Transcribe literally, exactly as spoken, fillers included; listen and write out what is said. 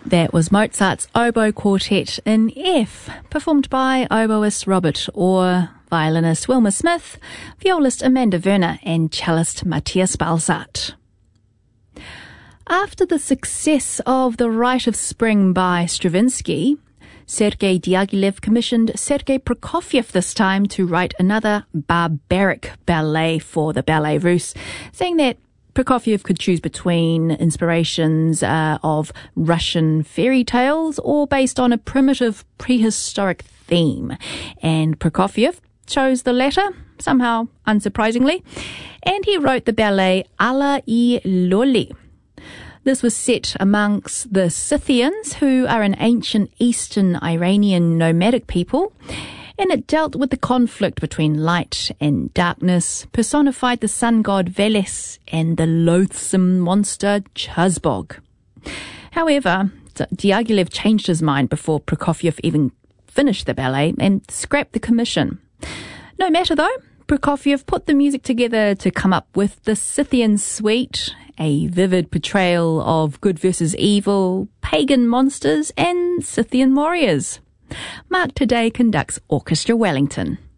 That was Mozart's Oboe Quartet in F, performed by oboist Robert Orr, violinist Wilma Smith, violist Amanda Werner, and cellist Matthias Balzart. After the success of The Rite of Spring by Stravinsky, Sergei Diaghilev commissioned Sergei Prokofiev this time to write another barbaric ballet for the Ballet Russe, saying that Prokofiev could choose between inspirations uh, of Russian fairy tales or based on a primitive prehistoric theme. And Prokofiev chose the latter, somehow unsurprisingly, and he wrote the ballet Alla I Loli. This was set amongst the Scythians, who are an ancient eastern Iranian nomadic people, and it dealt with the conflict between light and darkness, personified the sun god Veles and the loathsome monster Chazbog. However, Diaghilev changed his mind before Prokofiev even finished the ballet and scrapped the commission. No matter though, Prokofiev put the music together to come up with the Scythian Suite, a vivid portrayal of good versus evil, pagan monsters, and Scythian warriors. Mark today conducts Orchestra Wellington.